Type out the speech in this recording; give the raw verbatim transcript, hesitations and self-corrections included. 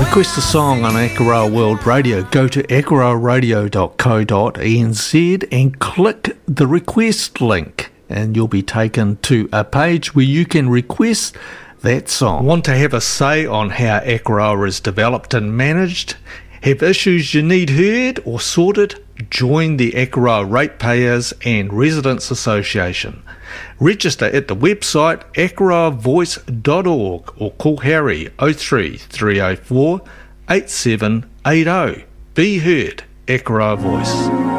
Request a song on Akaroa World Radio. Go to akaroa radio dot co dot n z and click the request link, and you'll be taken to a page where you can request that song. Want to have a say on how Akaroa is developed and managed? Have issues you need heard or sorted? Join the Akaroa Ratepayers and Residents Association. Register at the website akaroa voice dot org or call Harry oh three, three oh four, eight seven eight oh. Be heard, Akaroa Voice.